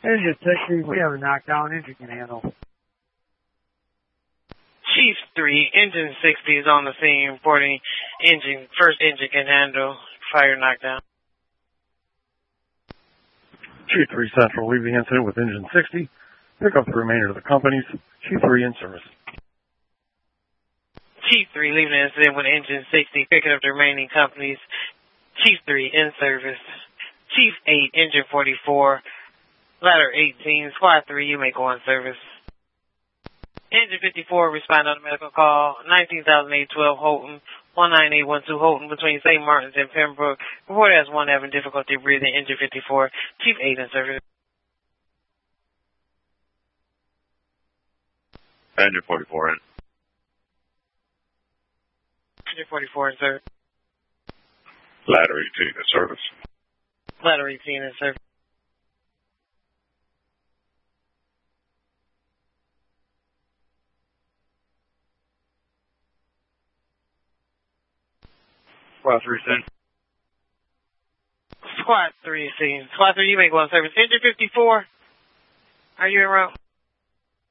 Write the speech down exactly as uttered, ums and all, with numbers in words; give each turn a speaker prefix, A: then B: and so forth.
A: Engine sixty, we have a knockdown. Engine can handle.
B: Chief three, engine sixty is on the scene, reporting engine, first engine can handle, fire knockdown.
C: Chief three Central, leave the incident with engine sixty. Pick up the remainder of the companies. Chief three in service.
B: Chief three, leaving the incident with engine sixty, picking up the remaining companies. Chief three in service. Chief eight, engine forty-four, ladder eighteen, squad three, you may go in service. Engine fifty-four, respond on the medical call, nineteen thousand eight twelve Houghton, one nine eight one two Houghton between Saint Martin's and Pembroke. Report as one having difficulty breathing, engine fifty-four, Chief eight in service.
D: Engine forty-four in.
B: Engine forty-four in service.
D: Ladder eighteen in service.
B: Ladder eighteen in service.
D: Squad three seen.
B: Squad three seen. Squad three, you may go on service. Engine fifty-four, are you en route?